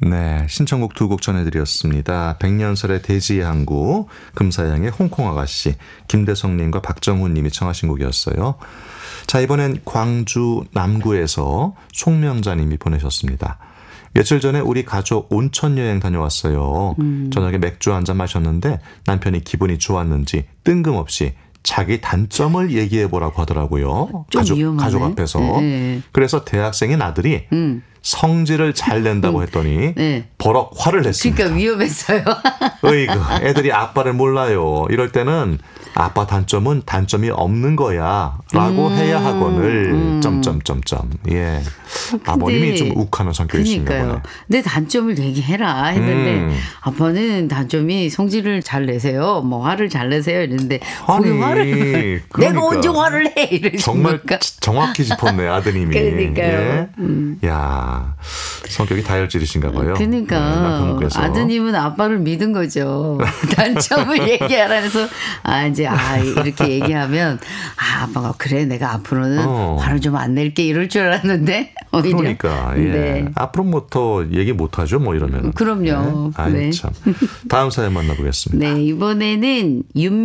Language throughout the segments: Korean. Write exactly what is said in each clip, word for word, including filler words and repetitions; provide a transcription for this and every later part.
네, 신청곡 두 곡 전해드렸습니다. 백년설의 돼지의 항구, 금사양의 홍콩 아가씨, 김대성님과 박정훈님이 청하신 곡이었어요. 자, 이번엔 광주 남구에서 송명자님이 보내셨습니다. 며칠 전에 우리 가족 온천 여행 다녀왔어요. 음. 저녁에 맥주 한잔 마셨는데 남편이 기분이 좋았는지 뜬금없이 자기 단점을 얘기해보라고 하더라고요. 가족, 가족 앞에서. 네. 그래서 대학생인 아들이 음. 성질을 잘 낸다고 했더니 네. 버럭 화를 냈습니다. 그러니까 위험했어요. 어이구, 애들이 아빠를 몰라요. 이럴 때는 아빠 단점은 단점이 없는 거야 라고 음, 해야 하거늘 음. 점점점점. 예. 아버님이 좀 욱하는 성격이신가 보네. 내 단점을 얘기해라 했는데 음. 아빠는 단점이 성질을 잘 내세요. 뭐 화를 잘 내세요 이랬는데 아니, 화를 그러니까. 내가 언제 화를 내 이러시니까. 정말 정확히 짚었네 아드님이. 그러니까요. 예. 음. 야, 성격이 다혈질이신가 봐요. 그러니까 네, 아드님은 아빠를 믿은 거죠. 단점을 얘기하라 해서 아 이제 아 이렇게 얘기하면 아 아빠가 그래 내가 앞으로는 어. 화를 좀 안 낼게 이럴 줄 알았는데 오히려. 그러니까 예. 네. 앞으로 뭐 더 얘기 못하죠 뭐 이러면. 그럼요. 네. 아이 네. 참. 다음 사연 만나보겠습니다. 네, 이번에는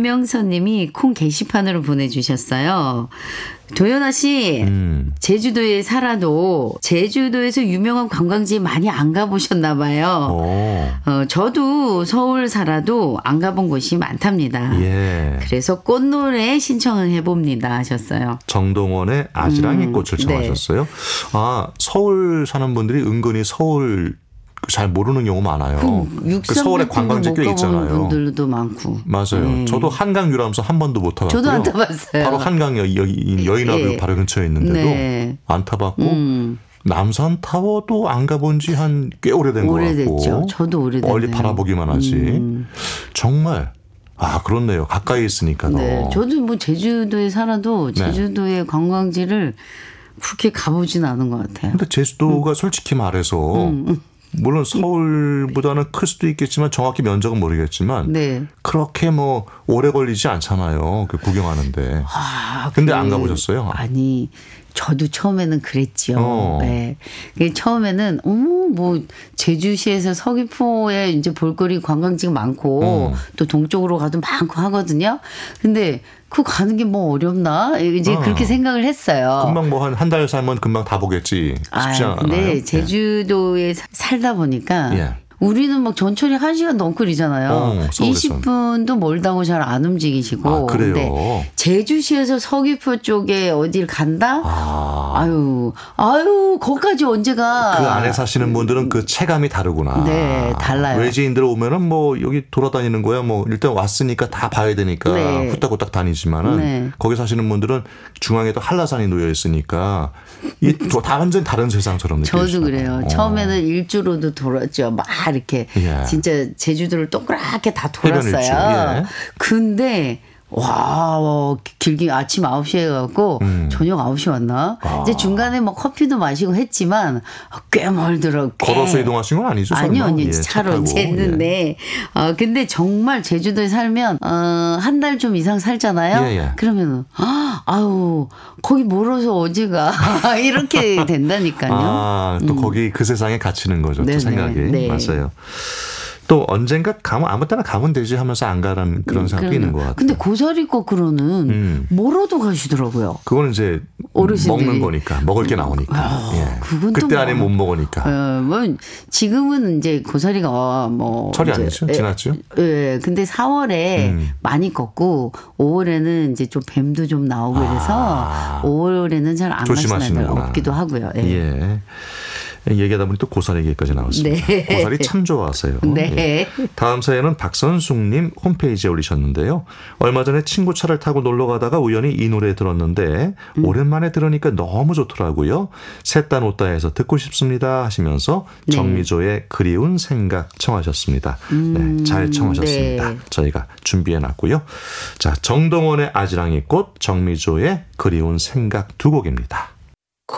윤명선님이 콩 게시판으로 보내주셨어요. 도연아 씨, 음. 제주도에 살아도 제주도에서 유명한 관광지 많이 안 가보셨나 봐요. 어, 저도 서울 살아도 안 가본 곳이 많답니다. 예. 그래서 꽃노래 신청을 해봅니다 하셨어요. 정동원의 아지랑이 음, 꽃을 청하셨어요. 네. 아, 서울 사는 분들이 은근히 서울 잘 모르는 경우 많아요. 그, 그 서울에 관광지 꽤 있잖아요. 분들도 많고. 맞아요. 네. 저도 한강 유람선 한 번도 못 타봤고요. 저도 안 타봤어요. 바로 한강 여, 여, 여인하고 네. 바로 근처에 있는데도 네. 안 타봤고 음. 남산타워도 안 가본 지 한 꽤 오래된 것 오래됐죠. 같고. 저도 오래됐네요. 멀리 바라보기만 하지. 음. 정말 아 그렇네요. 가까이 있으니까. 네. 저도 뭐 제주도에 살아도 제주도의 네. 관광지를 그렇게 가보진 않은 것 같아요. 근데 제주도가 음. 솔직히 말해서 음, 음. 물론 서울보다는 클 수도 있겠지만 정확히 면적은 모르겠지만 네. 그렇게 뭐 오래 걸리지 않잖아요. 그 구경하는데. 아, 근데 그, 안 가보셨어요? 아니 저도 처음에는 그랬죠. 어. 네. 처음에는 어머 뭐 제주시에서 서귀포에 이제 볼거리 관광지가 많고 음. 또 동쪽으로 가도 많고 하거든요. 근데 그 가는 게 뭐 어렵나 이제 어. 그렇게 생각을 했어요. 금방 뭐 한 한 달 살면 금방 다 보겠지 싶지 않아요? 근데 제주도에 네. 살다 보니까. 예. 우리는 막 전철이 한 시간 넘거리잖아요. 어, 이십 분도 멀다고 잘 안 움직이시고. 아, 그래요? 근데 제주시에서 서귀포 쪽에 어딜 간다? 아. 아유, 아유, 거기까지 언제 가? 그 안에 사시는 분들은 그 체감이 다르구나. 네, 달라요. 외지인들 오면은 뭐 여기 돌아다니는 거야. 뭐 일단 왔으니까 다 봐야 되니까 네. 후딱후딱 다니지만은 네. 거기 사시는 분들은 중앙에도 한라산이 놓여 있으니까 이 다 완전 다른 세상처럼 느껴지죠. 저도 그래요. 어. 처음에는 일주로도 돌았죠. 막 이렇게 예. 진짜 제주도를 동그랗게 다 돌았어요. 예. 근데 와, 길게 아침 아홉 시에 가고 음. 저녁 아홉 시 왔나? 아. 이제 중간에 뭐 커피도 마시고 했지만 꽤 멀더라고요. 걸어서 이동하신 건 아니죠? 아니요, 아니요. 예, 차로 이제 했는데. 예. 어, 근데 정말 제주도에 살면, 어, 한 달 좀 이상 살잖아요? 예, 예. 그러면, 아, 아유, 거기 멀어서 어디 가? 이렇게 된다니까요. 아, 또 음. 거기 그 세상에 갇히는 거죠. 또 생각이. 네. 맞아요. 또 언젠가 가면 아무 때나 가면 되지 하면서 안 가라는 그런 생각도 음, 있는 것 같아요. 근데 고사리 거꾸로는 음. 뭐로도 가시더라고요. 그거는 이제 어르신들이. 먹는 거니까. 먹을 게 나오니까. 아, 예. 그건 그때 뭐, 안에 못 먹으니까. 어, 뭐 지금은 이제 고사리가 뭐 철이 아니죠? 지났죠? 예. 근데 사월에 음. 많이 걷고 오월에는 이제 좀 뱀도 좀 나오고 그래서 아. 오월에는 잘 안 가시는 날 없기도 하고요. 예. 예. 얘기하다 보니 또 고사리 얘기까지 나왔습니다. 네. 고사리 참 좋아하세요. 네. 예. 다음 사연은 박선숙님 홈페이지에 올리셨는데요. 얼마 전에 친구 차를 타고 놀러 가다가 우연히 이 노래 들었는데 음. 오랜만에 들으니까 너무 좋더라고요. 셋다 놓다 해서 듣고 싶습니다 하시면서 네. 정미조의 그리운 생각 청하셨습니다. 음. 네, 잘 청하셨습니다. 네. 저희가 준비해놨고요. 자, 정동원의 아지랑이 꽃, 정미조의 그리운 생각 두 곡입니다.